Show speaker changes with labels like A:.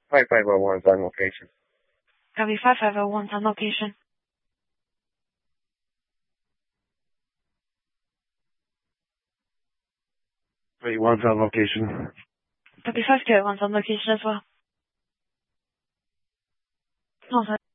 A: 5501's on location.
B: Copy 5501's on location.
A: One's on location.
B: Copy 5201's on location as well. Hold on.